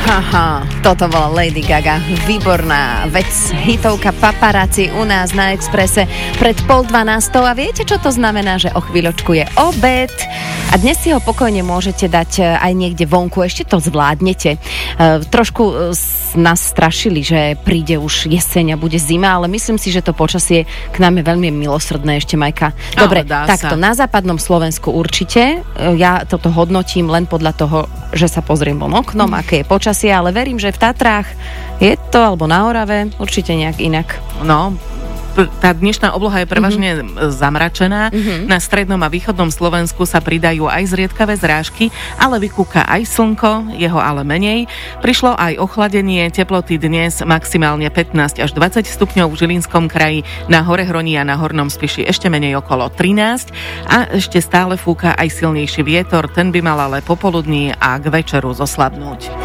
Haha, toto bola Lady Gaga. Výborná vec. Hitovka Paparazzi u nás na Expresse pred 11:30. A viete, čo to znamená? Že o chvíľočku je obed a dnes si ho pokojne môžete dať aj niekde vonku. Ešte to zvládnete. Trošku nás strašili, že príde už jeseň a bude zima, ale myslím si, že to počasie k nám je veľmi milosrdné ešte, Majka. Dobre, takto na západnom Slovensku určite. Ja toto hodnotím len podľa toho, že sa pozriem von oknom, aké je počasie, ale verím, že v Tatrách je to, alebo na Orave, určite nejak inak. No, tá dnešná obloha je prevažne zamračená. Na strednom a východnom Slovensku sa pridajú aj zriedkavé zrážky, ale vykúka aj slnko, jeho ale menej. Prišlo aj ochladenie, teploty dnes maximálne 15 až 20 stupňov v Žilinskom kraji, na Horehroní a na Hornom Spiši ešte menej okolo 13 a ešte stále fúka aj silnejší vietor, ten by mal ale popoludní a k večeru zoslabnúť.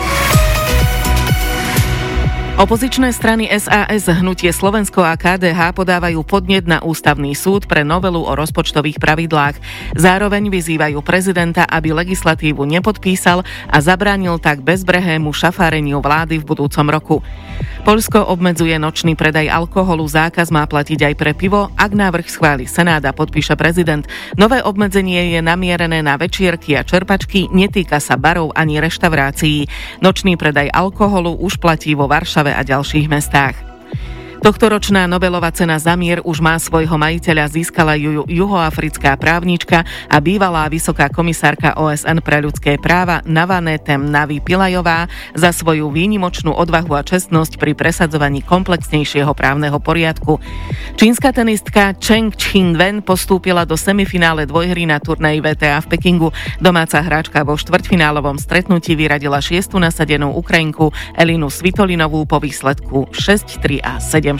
Opozičné strany SAS, Hnutie Slovensko a KDH podávajú podnet na ústavný súd pre novelu o rozpočtových pravidlách. Zároveň vyzývajú prezidenta, aby legislatívu nepodpísal a zabránil tak bezbrehému šafáreniu vlády v budúcom roku. Poľsko obmedzuje nočný predaj alkoholu, zákaz má platiť aj pre pivo, ak návrh schváli Senát a podpíše prezident. Nové obmedzenie je namierené na večierky a čerpačky, netýka sa barov ani reštaurácií. Nočný predaj alkoholu už platí vo Varšave a ďalších mestách. Tohtoročná Nobelová cena za mier už má svojho majiteľa, získala ju juhoafrická právnička a bývalá vysoká komisárka OSN pre ľudské práva Navanete Navi Pillajová za svoju výnimočnú odvahu a čestnosť pri presadzovaní komplexnejšieho právneho poriadku. Čínska tenistka Cheng Qinwen postúpila do semifinále dvojhry na turnaji WTA v Pekingu. Domáca hráčka vo štvrťfinálovom stretnutí vyradila 6. nasadenú Ukrajinku Elinu Svitolinovú po výsledku 6-3 a 7-6.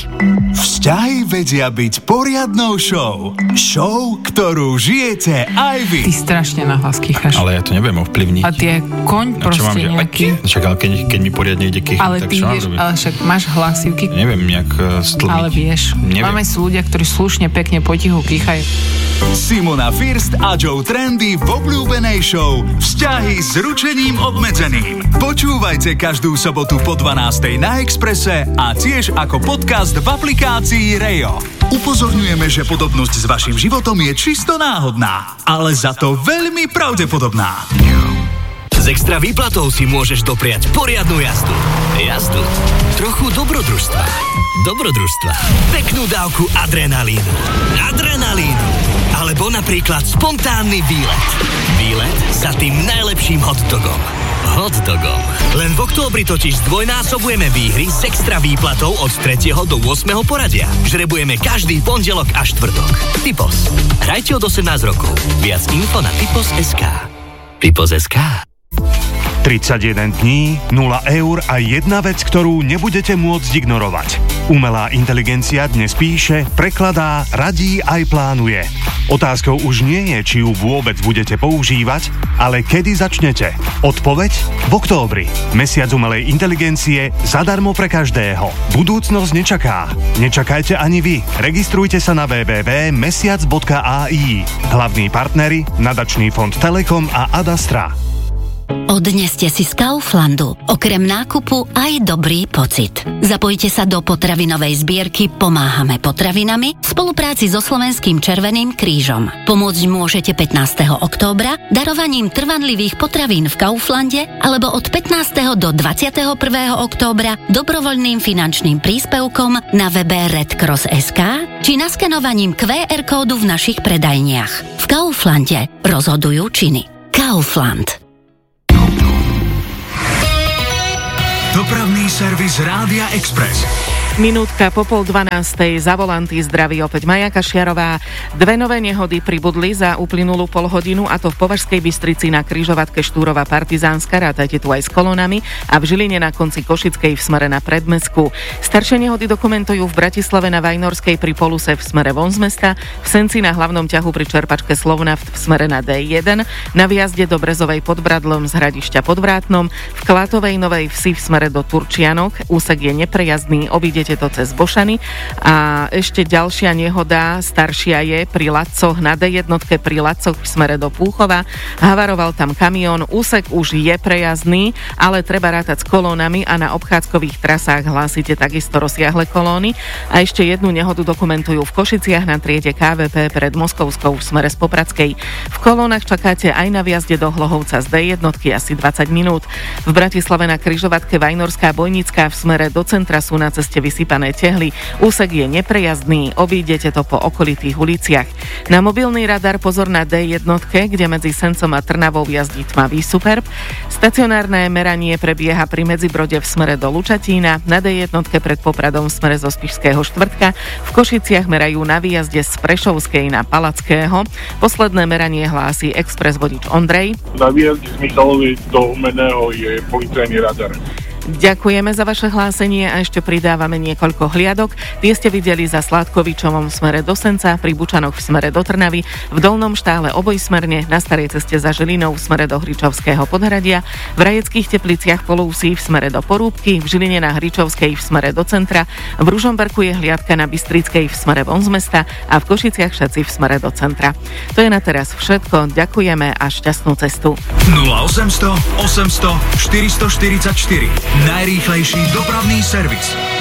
Vzťahy vedia byť poriadnou show. Show, ktorú žijete aj vy. Ty strašne nahlas kýchaš. Ale ja to neviem ovplyvniť. A ty je koň proste nejaký. Čak, ale keď mi poriadne ide kýchať, ale tak ty čo mám vieš, robiť? ale však máš hlasivky. Neviem nejak stlmiť. Ale vieš, máme sú ľudia, ktorí slušne, pekne, potichu kýchajú. Simona First a Joe Trendy v obľúbenej show Vzťahy s ručením obmedzeným. Počúvajte každú sobotu po 12:00 na Expresse a tiež ako podcast v aplikácii Rejo. Upozorňujeme, že podobnosť s vašim životom je čisto náhodná, ale za to veľmi pravdepodobná. S extra výplatou si môžeš dopriať poriadnu jazdu. Jazdu. Trochu dobrodružstva. Dobrodružstva. Peknú dávku adrenalínu. Adrenalínu. Alebo napríklad spontánny výlet. Výlet za tým najlepším hotdogom. Hotdogom. Len v októbri totiž zdvojnásobujeme výhry s extra výplatou od 3. do 8. poradia. Žrebujeme každý pondelok a štvrtok. Tipos. Hrajte od 18 rokov. Viac info na tipos.sk. Tipos.sk. 31 dní, 0 eur a jedna vec, ktorú nebudete môcť ignorovať. Umelá inteligencia dnes píše, prekladá, radí aj plánuje. Otázkou už nie je, či ju vôbec budete používať, ale kedy začnete. Odpoveď? V októbri. Mesiac umelej inteligencie zadarmo pre každého. Budúcnosť nečaká. Nečakajte ani vy. Registrujte sa na www.mesiac.ai. Hlavní partneri, nadačný fond Telekom a Adastra. Odneste si z Kauflandu okrem nákupu aj dobrý pocit. Zapojte sa do potravinovej zbierky Pomáhame potravinami v spolupráci so Slovenským Červeným krížom. Pomôcť môžete 15. októbra darovaním trvanlivých potravín v Kauflande alebo od 15. do 21. októbra dobrovoľným finančným príspevkom na webe redcross.sk či naskenovaním QR kódu v našich predajniach. V Kauflande rozhodujú činy. Kaufland. Dopravný servis Rádia Express. Minútka po 11:30 za volanty zdraví opäť Maja Kašiarová. Dve nové nehody pribudli za uplynulú polhodinu, a to v Považskej Bystrici na križovatke Štúrova Partizánska, rátajte tu aj s kolónami, a v Žiline na konci Košickej v smere na Predmestskú. Staršie nehody dokumentujú v Bratislave na Vajnorskej pri Poluse v smere von z mesta, v Senci na hlavnom ťahu pri čerpačke Slovnaft v smere na D1, na výjazde do Brezovej pod Bradlom z Hradišťa pod Vrátnom, v Klátovej Novej Vsi v smere do Turčína Močianok. Úsek je neprejazdný, obídete to cez Bošany. A ešte ďalšia nehoda, staršia je pri Ladcoch na D1 pri Ladcoch v smere do Púchova. Havaroval tam kamión, úsek už je prejazdný, ale treba rátať s kolónami a na obchádzkových trasách hlásite takisto rozsiahle kolóny. A ešte jednu nehodu dokumentujú v Košiciach na triede KVP pred Moskovskou v smere z Popradskej. V kolónach čakáte aj na vjazde do Hlohovca z D1 asi 20 minút. V Bratislave na križovatke Vajnorská Bojnická v smere do centra sú na ceste vysypané tehly. Úsek je neprejazdný, obídete to po okolitých uliciach. Na mobilný radar pozor na D1, kde medzi Sencom a Trnavou jazdí tmavý Superb. Stacionárne meranie prebieha pri Medzibrode v smere do Lučatína, na D1 pred Popradom v smere zo Spišského štvrtka. V Košiciach merajú na výjazde z Prešovskej na Palackého. Posledné meranie hlási expres vodič Ondrej. Na výjazde z Michalovej do Humenného je policajný radar. Ďakujeme za vaše hlásenie a ešte pridávame niekoľko hliadok. Tie ste videli za Sládkovičovom v smere do Senca, pri Bučanoch v smere do Trnavy, v Dolnom Štále obojsmerne, na starej ceste za Žilinou v smere do Hričovského Podhradia, v Rajeckých Tepliciach Polousí v smere do Porúbky, v Žiline na Hričovskej v smere do centra, v Ružomberku je hliadka na Bystrickej v smere von z mesta a v Košiciach Šaci v smere do centra. To je na teraz všetko. Ďakujeme a šťastnú cestu. 0800 800 444. Najrýchlejší dopravný servis.